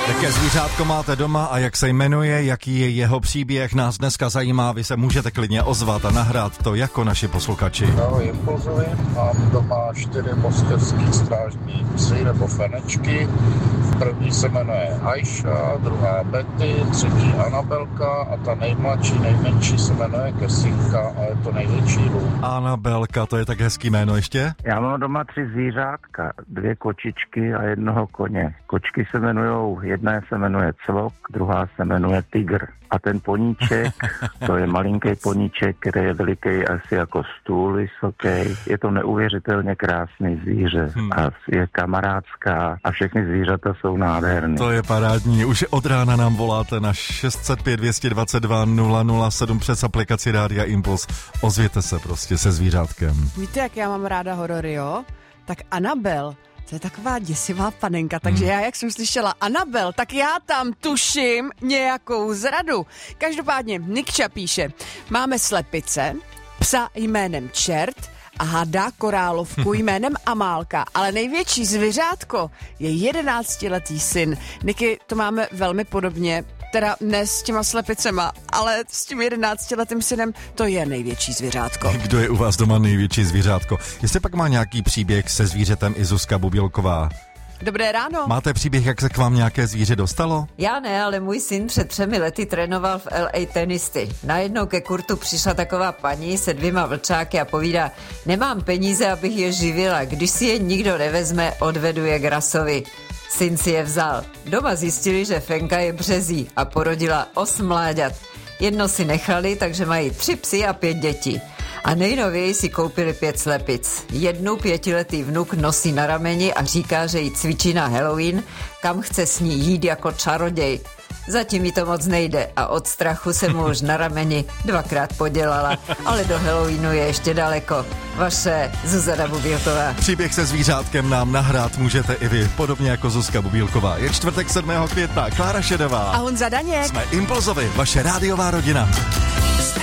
Jaké zvířátko máte doma a jak se jmenuje, jaký je jeho příběh, nás dneska zajímá. Vy se můžete klidně ozvat a nahrát to jako naši posluchači. Ahoj Impulzovi, mám doma 4 moskevský strážní psy nebo fenečky. První se jmenuje Aisha, druhá Betty, třetí Anabelka a ta nejmenší se jmenuje Kesinka a je to největší lům. Anabelka, to je tak hezký jméno ještě. Já mám doma 3 zvířátka, 2 kočičky a 1 koně. Kočky se jmenujou, jedna se jmenuje Cvok, druhá se jmenuje Tygr. A ten poníček, to je malinký poníček, který je veliký asi jako stůl vysoký. Je to neuvěřitelně krásný zvíře a je kamarádská a všechny zvířata jsou nádherný. To je parádní. Už od rána nám voláte na 605 222 007 přes aplikaci Rádia Impuls. Ozvěte se prostě se zvířátkem. Víte, jak já mám ráda horory, jo? Tak Anabel, to je taková děsivá panenka, takže já, jak jsem slyšela Anabel, tak já tam tuším nějakou zradu. Každopádně Nikča píše, máme slepice, psa jménem Čert a hada korálovku jménem Amálka, ale největší zvířátko je 11letý syn. Niky, to máme velmi podobně, teda ne s těma slepicema, ale s tím 11letým synem, to je největší zvířátko. Kdo je u vás doma největší zvířátko? Jestli pak má nějaký příběh se zvířetem i Zuzka Bubílková. Dobré ráno. Máte příběh, jak se k vám nějaké zvíře dostalo? Já ne, ale můj syn před 3 lety trénoval v LA tenisty. Najednou ke kurtu přišla taková paní se 2 vlčáky a povídá, nemám peníze, abych je živila, když si je nikdo nevezme, odvedu je k rasovi. Syn si je vzal. Doma zjistili, že Fenka je březí a porodila 8 mláďat. 1 si nechali, takže mají 3 psy a 5 dětí. A nejnověji si koupili 5 slepic. 1 5letý vnuk nosí na rameni a říká, že ji cvičí na Halloween, kam chce s ní jít jako čaroděj. Zatím mi to moc nejde a od strachu se mu už na rameni 2krát podělala, ale do Halloweenu je ještě daleko. Vaše Zuzana Bubílková. Příběh se zvířátkem nám nahrát můžete i vy, podobně jako Zuzka Bubílková. Je čtvrtek 7. května, Klára Šedová A Honza Daněk. Jsme Impulzovi, vaše rádiová rodina.